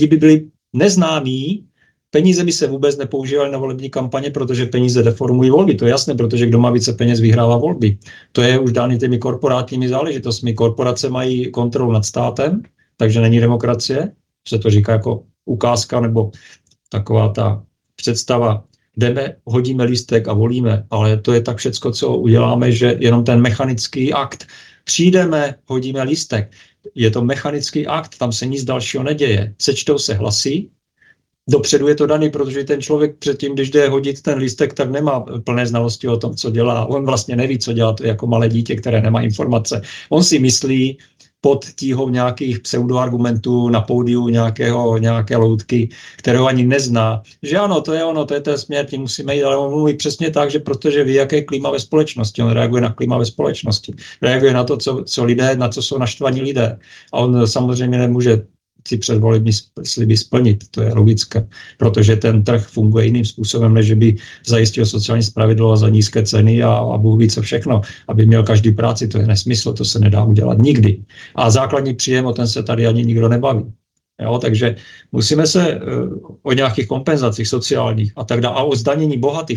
by byli neznámí, peníze by se vůbec nepoužívaly na volební kampaně, protože peníze deformují volby. To je jasné, protože kdo má více peněz, vyhrává volby. To je už dány těmi korporátními záležitostmi. Korporace mají kontrolu nad státem, takže není demokracie. Se to říká jako ukázka nebo taková ta představa, jdeme, hodíme lístek a volíme, ale to je tak všecko, co uděláme, že jenom ten mechanický akt. Přijdeme, hodíme lístek. Je to mechanický akt, tam se nic dalšího neděje. Sečtou se hlasy, dopředu je to daný, protože ten člověk předtím, když jde hodit ten lístek, tak nemá plné znalosti o tom, co dělá. On vlastně neví, co dělá, to je jako malé dítě, které nemá informace. On si myslí pod tíhou nějakých pseudoargumentů na pódiu nějaké loutky, kterého ani nezná, že ano, to je ten směr, tím musíme jít, ale on mluví přesně tak, že protože ví, jaké je klima ve společnosti, on reaguje na klima ve společnosti, reaguje na to, co lidé, na co jsou naštvaní lidé. A on samozřejmě nemůže si předvolební sliby splnit, to je logické, protože ten trh funguje jiným způsobem, než by zajistil sociální spravedlnost za nízké ceny a Bůh ví co všechno, aby měl každý práci, to je nesmysl, to se nedá udělat nikdy. A základní příjem, o ten se tady ani nikdo nebaví. Jo, takže musíme se o nějakých kompenzacích sociálních a tak dále, a o zdanění bohatých,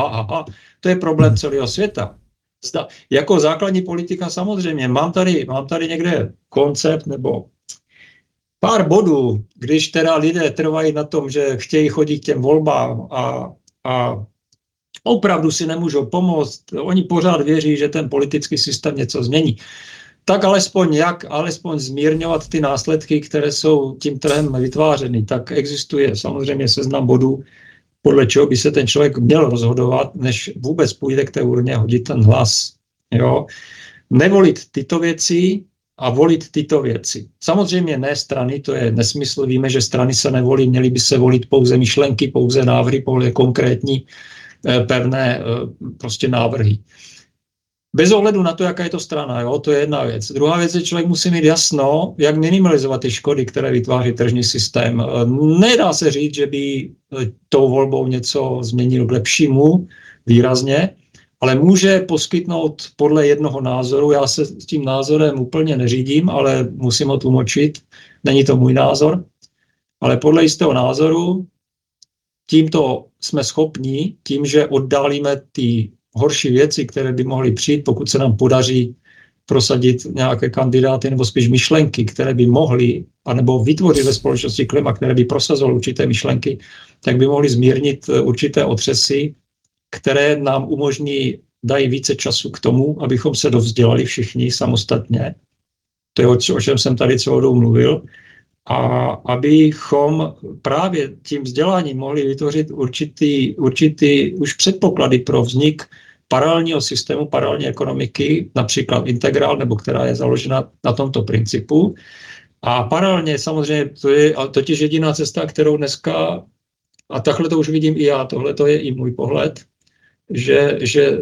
to je problém celého světa. Jako základní politika samozřejmě, mám tady někde koncept nebo pár bodů, když teda lidé trvají na tom, že chtějí chodit k těm volbám a opravdu si nemůžou pomoct, oni pořád věří, že ten politický systém něco změní, tak alespoň zmírňovat ty následky, které jsou tím trhem vytvářeny, tak existuje samozřejmě seznam bodů, podle čeho by se ten člověk měl rozhodovat, než vůbec půjde k té urně hodit ten hlas. Jo? Nevolit tyto věci a volit tyto věci. Samozřejmě ne strany, to je nesmysl, víme, že strany se nevolí, měly by se volit pouze myšlenky, pouze návrhy, pouze konkrétní, pevné prostě návrhy. Bez ohledu na to, jaká je to strana, jo, to je jedna věc. Druhá věc je, člověk musí mít jasno, jak minimalizovat ty škody, které vytváří tržní systém. Nedá se říct, že by tou volbou něco změnil k lepšímu výrazně, ale může poskytnout podle jednoho názoru, já se s tím názorem úplně neřídím, ale musím ho tlumočit, není to můj názor, ale podle jistého názoru tímto jsme schopni, tím, že oddálíme ty horší věci, které by mohly přijít, pokud se nám podaří prosadit nějaké kandidáty nebo spíš myšlenky, které by mohly, anebo vytvořit ve společnosti klima, které by prosazovalo určité myšlenky, tak by mohly zmírnit určité otřesy, které nám umožní, dají více času k tomu, abychom se dovzdělali všichni samostatně. To je, o čem jsem tady celou dobu mluvil. A abychom právě tím vzděláním mohli vytvořit určitý už předpoklady pro vznik paralelního systému, paralelní ekonomiky, například integrál, nebo která je založena na tomto principu. A paralelně samozřejmě to je totiž jediná cesta, kterou dneska, a takhle to už vidím i já, tohle to je i můj pohled, že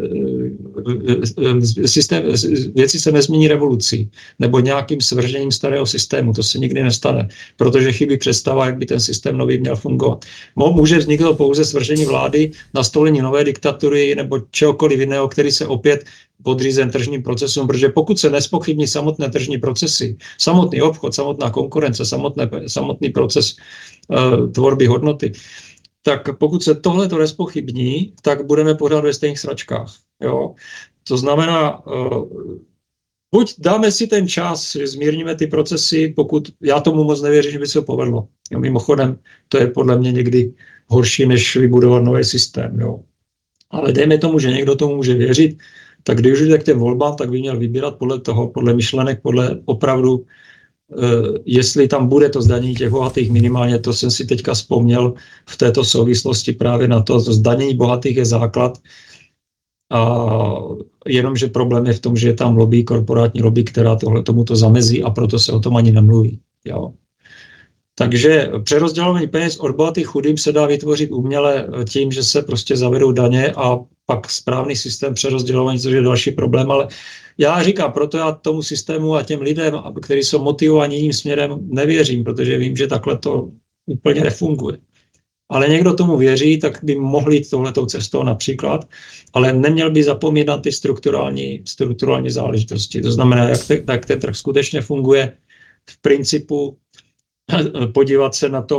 systém, věci se nezmění revolucí nebo nějakým svržením starého systému. To se nikdy nestane, protože chybí představa, jak by ten systém nový měl fungovat. Může vzniknout pouze svržení vlády, nastolení nové diktatury nebo čehokoliv jiného, který se opět podřízen tržním procesům, protože pokud se nespochybní samotné tržní procesy, samotný obchod, samotná konkurence, samotný proces tvorby hodnoty, tak pokud se tohleto nespochybní, tak budeme pořád ve stejných sračkách. Jo? To znamená, buď dáme si ten čas, že zmírníme ty procesy, pokud já tomu moc nevěřím, že by se to povedlo. Jo, mimochodem, to je podle mě někdy horší, než vybudovat nový systém. Jo? Ale dejme tomu, že někdo tomu může věřit, tak když jde k těm volbám, tak by měl vybírat podle toho, podle myšlenek, podle opravdu, jestli tam bude to zdanění těch bohatých minimálně, to jsem si teďka vzpomněl v této souvislosti právě na to zdanění bohatých je základ, a jenomže problém je v tom, že je tam lobby, korporátní lobby, která tomuto zamezí a proto se o tom ani nemluví. Jo. Takže přerozdělování peněz od bohatých chudým se dá vytvořit uměle tím, že se prostě zavedou daně a pak správný systém přerozdělování, což je další problém, ale já říkám, proto já tomu systému a těm lidem, kteří jsou motivovaní jiným směrem, nevěřím, protože vím, že takhle to úplně nefunguje. Ale někdo tomu věří, tak by mohli jít touhletou cestou například, ale neměl by zapomínat ty strukturální záležitosti. To znamená, jak ten trh skutečně funguje v principu, podívat se na to,